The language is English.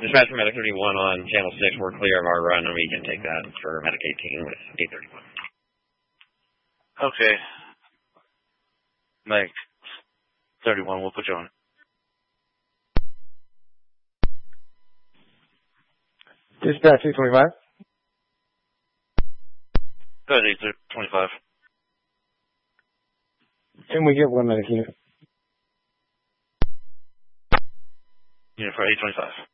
Dispatch for Medic 31 on Channel 6. We're clear of our run, and we can take that for Medic 18 with 831. Okay. Medic 31, we'll put you on. Dispatch 825. Go ahead, 825. Can we get one medic unit? Unit for 825.